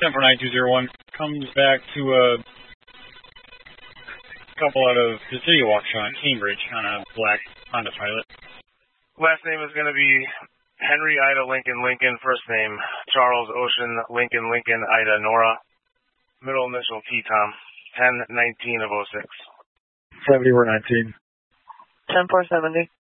10-4-9-2-0-1 comes back to a couple out of the city of Waukesha, Cambridge, on a black Honda Pilot. Last name is going to be Henry Ida Lincoln Lincoln. First name Charles Ocean Lincoln Lincoln Ida Nora. Middle initial T Tom. 10-19 of 06. 70-4-19. 10-4-70.